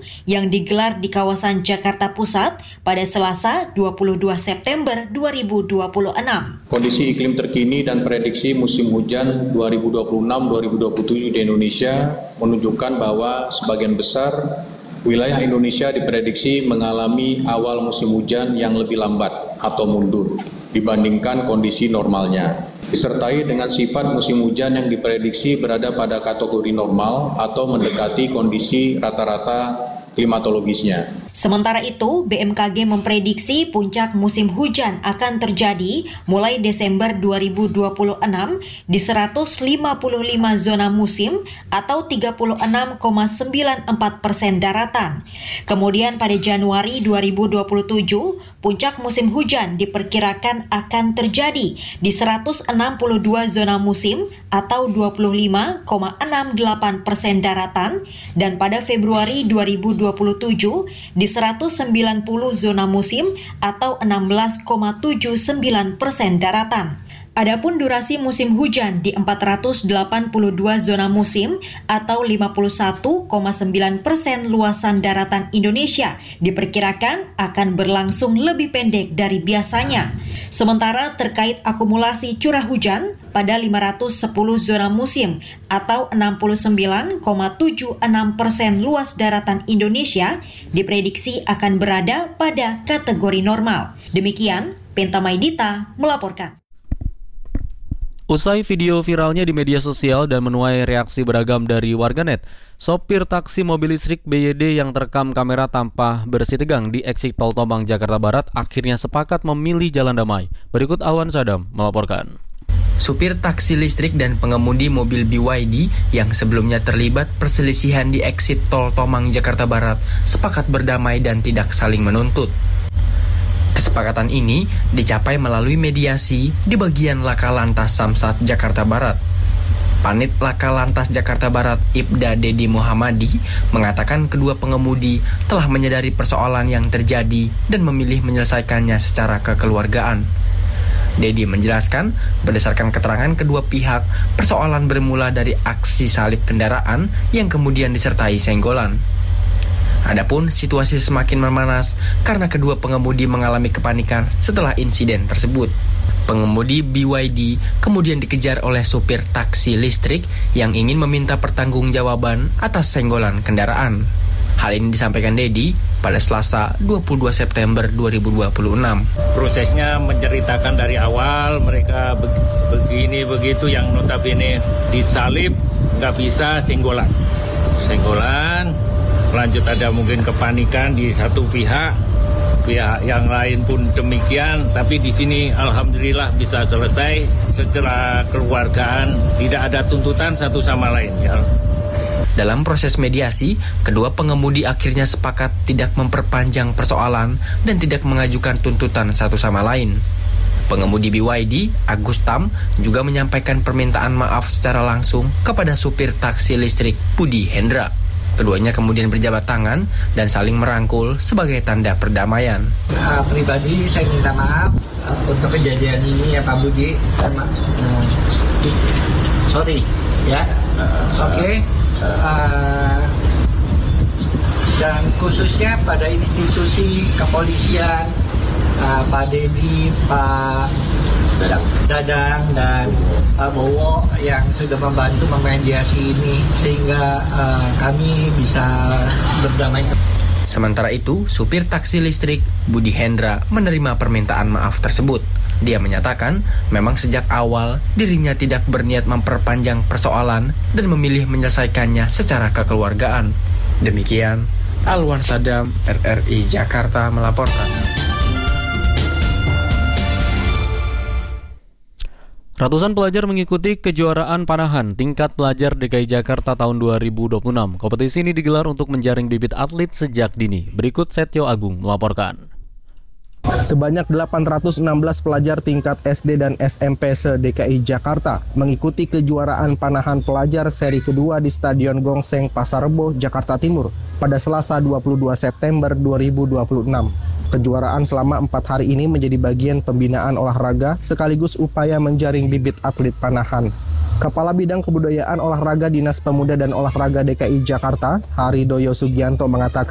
yang digelar di kawasan Jakarta Pusat pada Selasa 22 September 2026. Kondisi iklim terkini dan prediksi musim hujan 2026-2027 di Indonesia menunjukkan bahwa sebagian besar wilayah Indonesia diprediksi mengalami awal musim hujan yang lebih lambat atau mundur dibandingkan kondisi normalnya. Disertai dengan sifat musim hujan yang diprediksi berada pada kategori normal atau mendekati kondisi rata-rata klimatologisnya. Sementara itu, BMKG memprediksi puncak musim hujan akan terjadi mulai Desember 2026 di 155 zona musim atau 36,94% daratan. Kemudian pada Januari 2027, puncak musim hujan diperkirakan akan terjadi di 162 zona musim atau 25,68% daratan, dan pada Februari 2027 di 190 zona musim atau 16,79% daratan. Adapun durasi musim hujan di 482 zona musim atau 51,9% luasan daratan Indonesia diperkirakan akan berlangsung lebih pendek dari biasanya. Sementara terkait akumulasi curah hujan pada 510 zona musim atau 69,76% luas daratan Indonesia diprediksi akan berada pada kategori normal. Demikian, Penta Maidita melaporkan. Usai video viralnya di media sosial dan menuai reaksi beragam dari warganet, sopir taksi mobil listrik BYD yang terekam kamera tanpa bersih tegang di eksit Tol Tomang, Jakarta Barat akhirnya sepakat memilih jalan damai. Berikut Alwan Sadam melaporkan. Supir taksi listrik dan pengemudi mobil BYD yang sebelumnya terlibat perselisihan di eksit Tol Tomang, Jakarta Barat sepakat berdamai dan tidak saling menuntut. Kesepakatan ini dicapai melalui mediasi di bagian Laka Lantas Samsat, Jakarta Barat. Panit Laka Lantas Jakarta Barat, Ibda Dedi Muhammadi, mengatakan kedua pengemudi telah menyadari persoalan yang terjadi dan memilih menyelesaikannya secara kekeluargaan. Dedi menjelaskan, berdasarkan keterangan kedua pihak, persoalan bermula dari aksi salib kendaraan yang kemudian disertai senggolan. Adapun situasi semakin memanas karena kedua pengemudi mengalami kepanikan setelah insiden tersebut. Pengemudi BYD kemudian dikejar oleh supir taksi listrik yang ingin meminta pertanggungjawaban atas senggolan kendaraan. Hal ini disampaikan Dedi pada Selasa 22 September 2026. Prosesnya menceritakan dari awal mereka begini begitu, yang notabene disalib nggak bisa senggolan. Lanjut ada mungkin kepanikan di satu pihak yang lain pun demikian. Tapi di sini alhamdulillah bisa selesai secara kekeluargaan, tidak ada tuntutan satu sama lain. Ya. Dalam proses mediasi, kedua pengemudi akhirnya sepakat tidak memperpanjang persoalan dan tidak mengajukan tuntutan satu sama lain. Pengemudi BYD, Agus Tam, juga menyampaikan permintaan maaf secara langsung kepada supir taksi listrik Budi Hendra. Keduanya kemudian berjabat tangan dan saling merangkul sebagai tanda perdamaian. Pribadi saya minta maaf untuk kejadian ini ya Pak Budi. Sorry ya. Oke. Dan khususnya pada institusi kepolisian, Pak Dedi, Pak Dadang dan Pak Bowo yang sudah membantu memediasi ini sehingga kami bisa berdamai. Sementara itu, supir taksi listrik Budi Hendra menerima permintaan maaf tersebut. Dia menyatakan memang sejak awal dirinya tidak berniat memperpanjang persoalan dan memilih menyelesaikannya secara kekeluargaan. Demikian, Alwan Sadam, RRI Jakarta melaporkan. Ratusan pelajar mengikuti kejuaraan panahan tingkat pelajar DKI Jakarta tahun 2026. Kompetisi ini digelar untuk menjaring bibit atlet sejak dini. Berikut Setyo Agung melaporkan. Sebanyak 816 pelajar tingkat SD dan SMP se-DKI Jakarta mengikuti kejuaraan panahan pelajar seri kedua di Stadion Gongseng Pasar Rebo, Jakarta Timur pada Selasa 22 September 2026. Kejuaraan selama 4 hari ini menjadi bagian pembinaan olahraga sekaligus upaya menjaring bibit atlet panahan. Kepala Bidang Kebudayaan Olahraga Dinas Pemuda dan Olahraga DKI Jakarta, Haridoyo Sugianto mengatakan